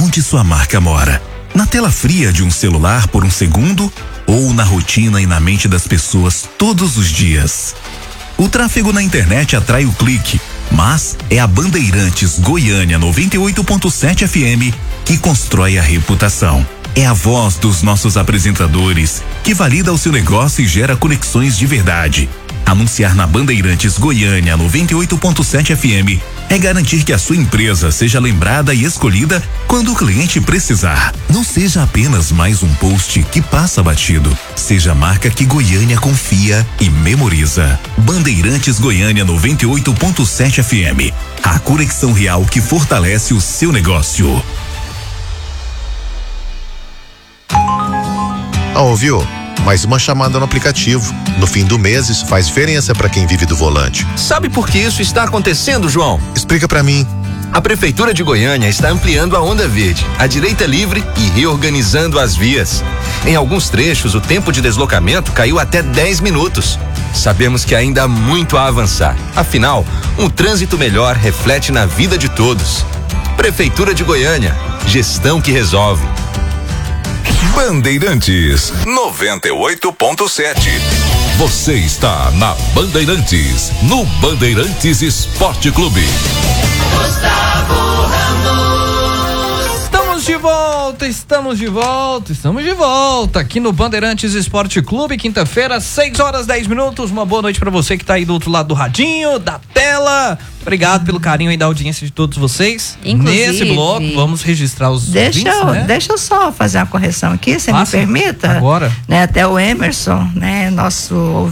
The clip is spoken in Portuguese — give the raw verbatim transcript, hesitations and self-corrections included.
onde sua marca mora? Na tela fria de um celular por um segundo ou na rotina e na mente das pessoas todos os dias? O tráfego na internet atrai o clique, mas é a Bandeirantes Goiânia noventa e oito ponto sete F M que constrói a reputação. É a voz dos nossos apresentadores que valida o seu negócio e gera conexões de verdade. Anunciar na Bandeirantes Goiânia noventa e oito ponto sete F M é garantir que a sua empresa seja lembrada e escolhida quando o cliente precisar. Não seja apenas mais um post que passa batido. Seja a marca que Goiânia confia e memoriza. Bandeirantes Goiânia noventa e oito ponto sete F M. A conexão real que fortalece o seu negócio. Ah, ouviu? Mais uma chamada no aplicativo. No fim do mês, isso faz diferença para quem vive do volante. Sabe por que isso está acontecendo, João? Explica para mim. A Prefeitura de Goiânia está ampliando a Onda Verde, a direita livre e reorganizando as vias. Em alguns trechos, o tempo de deslocamento caiu até dez minutos. Sabemos que ainda há muito a avançar. Afinal, um trânsito melhor reflete na vida de todos. Prefeitura de Goiânia, gestão que resolve. Bandeirantes noventa e oito ponto sete. Você está na Bandeirantes, no Bandeirantes Esporte Clube. Gustavo Ramos. Estamos de volta, estamos de volta, estamos de volta aqui no Bandeirantes Esporte Clube, quinta-feira, seis horas dez minutos. Uma boa noite pra você que tá aí do outro lado do radinho, da tela. Obrigado pelo carinho aí da audiência de todos vocês. Inclusive, nesse bloco, vamos registrar os deixa ouvintes, eu, né? Deixa eu só fazer uma correção aqui, se me permita. Agora. Né, até o Emerson, né, nosso